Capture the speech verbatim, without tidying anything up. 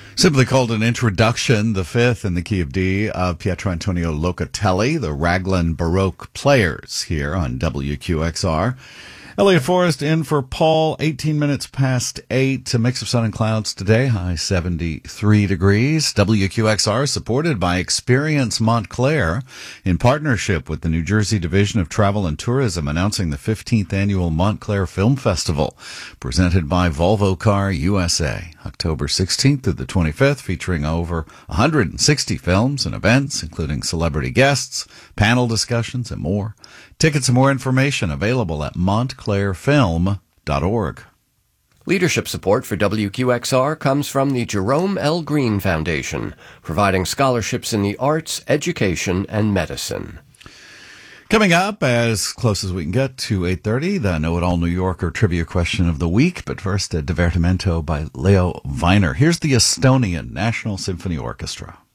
Simply called an introduction, the fifth in the key of D of Pietro Antonio Locatelli, the Raglan Baroque Players, here on W Q X R. Elliot Forrest in for Paul, eighteen minutes past eight. A mix of sun and clouds today, high seventy-three degrees. W Q X R supported by Experience Montclair in partnership with the New Jersey Division of Travel and Tourism, announcing the fifteenth Annual Montclair Film Festival, presented by Volvo Car U S A, October sixteenth through the twenty-fifth, featuring over one hundred sixty films and events, including celebrity guests, panel discussions, and more. Tickets and more information available at montclair film dot org. Leadership support for W Q X R comes from the Jerome L. Green Foundation, providing scholarships in the arts, education, and medicine. Coming up, as close as we can get to eight thirty, the Know-It-All New Yorker trivia question of the week. But first, a divertimento by Leo Weiner. Here's the Estonian National Symphony Orchestra.